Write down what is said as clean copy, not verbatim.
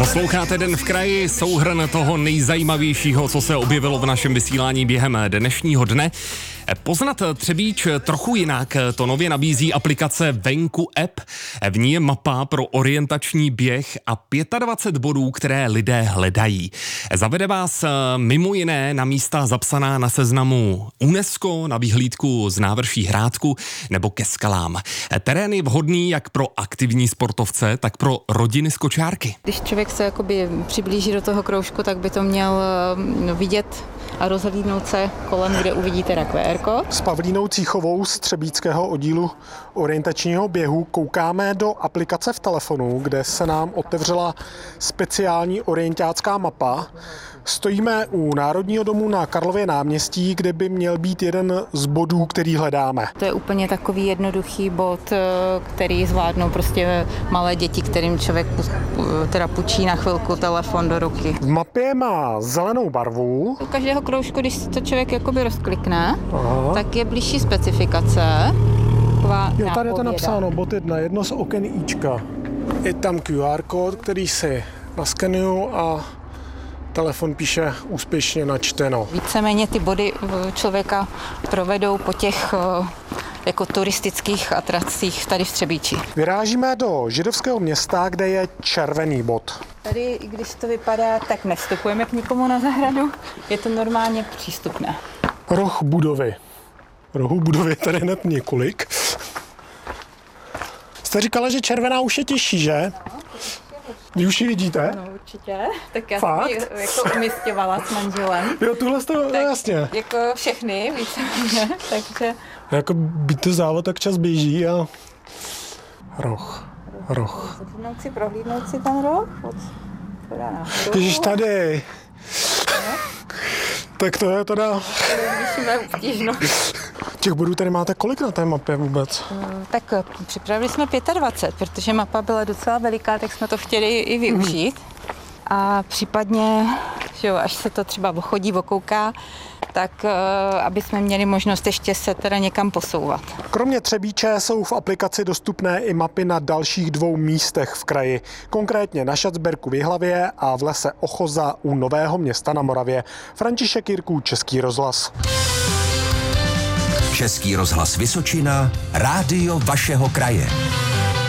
Posloucháte Den v kraji, souhrn toho nejzajímavějšího, co se objevilo v našem vysílání během dnešního dne. Poznat Třebíč trochu jinak to nově nabízí aplikace Venku App. V ní je mapa pro orientační běh a 25 bodů, které lidé hledají. Zavede vás mimo jiné na místa zapsaná na seznamu UNESCO, na vyhlídku z návrší Hrádku nebo ke skalám. Terén je vhodný jak pro aktivní sportovce, tak pro rodiny s kočárky. Když člověk se jakoby přiblíží do toho kroužku, tak by to měl vidět a rozhlídnout se kolem, kde uvidíte QR kód. S Pavlínou Cíchovou z třebíčského oddílu orientačního běhu koukáme do aplikace v telefonu, kde se nám otevřela speciální orientácká mapa. Stojíme u Národního domu na Karlově náměstí, kde by měl být jeden z bodů, který hledáme. To je úplně takový jednoduchý bod, který zvládnou prostě malé děti, kterým člověk teda půjčí na chvilku telefon do ruky. V mapě má zelenou barvu. U každého kroužku, když to člověk jakoby rozklikne, tak je blížší specifikace. Jo, tady je to napsáno, bod 1, jedno z oken Ička. Je tam QR kód, který si naskenuju a telefon píše úspěšně načteno. Víceméně ty body člověka provedou po těch jako turistických atracích tady v Třebíči. Vyrážíme do židovského města, kde je červený bod. Tady, když to vypadá, tak nevstupujeme k nikomu na zahradu. Je to normálně přístupné. Roh budovy. Rohů budovy je tady hned několik. Jste říkala, že červená už je těžší, že? Vy už ji vidíte? No určitě. Tak já jsem ji jako umisťovala s manželem. Jo, tuhle to jasně. Jako všechny víceméně, takže... Jako být to závod, tak čas běží a... Roh. Prohlídnout si ten roh. Ježiš, tady. Tak to je teda... Zvýšíme obtížnost. Těch bodů tady máte kolik na té mapě vůbec? Tak připravili jsme 25, protože mapa byla docela veliká, tak jsme to chtěli i využít. A případně, že jo, až se to třeba ochodí, okouká, tak aby jsme měli možnost ještě se teda někam posouvat. Kromě Třebíče jsou v aplikaci dostupné i mapy na dalších 2 místech v kraji. Konkrétně na Šacberku v Jihlavě a v lese Ochoza u Nového Města na Moravě. František Jirků, Český rozhlas. Český rozhlas Vysočina, rádio vašeho kraje.